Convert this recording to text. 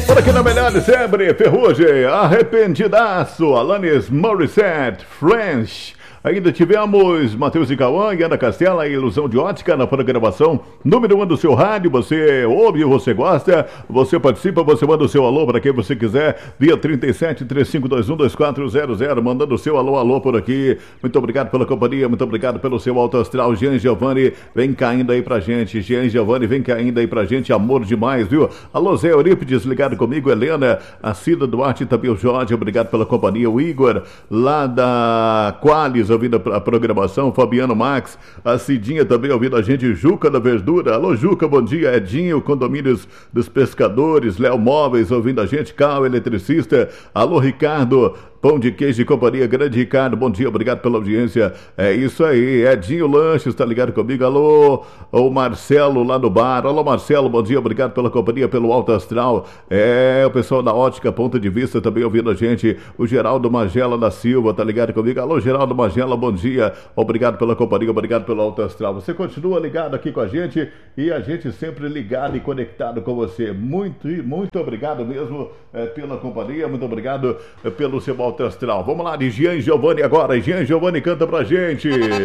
Por aqui na melhor de sempre, Ferrugem, Arrependidaço, Alanis Morissette, French. Ainda tivemos Matheus e Cauã e Ana Castela, Ilusão de Ótica na programação número 1 do seu rádio. Você ouve, você gosta, você participa, você manda o seu alô para quem você quiser, via 37-3521-2400, mandando o seu alô por aqui. Muito obrigado pela companhia, muito obrigado pelo seu alto astral. Jean Giovanni vem caindo aí pra gente, Jean Giovanni vem caindo aí pra gente, amor demais, viu? Alô Zé Eurípides, ligado comigo, Helena, a Cida Duarte, também o Jorge, obrigado pela companhia, o Igor, lá da Qualis, ouvindo a programação, Fabiano Max, a Cidinha também ouvindo a gente, Juca da Verdura, alô Juca, bom dia, Edinho, Condomínios dos Pescadores, Léo Móveis ouvindo a gente, Cal, eletricista, alô Ricardo, Pão de Queijo e Companhia, grande Ricardo, bom dia, obrigado pela audiência, é isso aí, Edinho Lanches, tá ligado comigo, alô, o Marcelo lá no bar, alô Marcelo, bom dia, obrigado pela companhia, pelo Alto Astral, o pessoal da Ótica Ponto de Vista também ouvindo a gente, o Geraldo Magela da Silva, tá ligado comigo, alô Geraldo Magela, bom dia, obrigado pela companhia, obrigado pelo Alto Astral, você continua ligado aqui com a gente e a gente sempre ligado e conectado com você, muito obrigado mesmo pela companhia, muito obrigado pelo seu Alto Astral. Vamos lá, de Jean Giovanni agora. Jean Giovanni canta pra gente.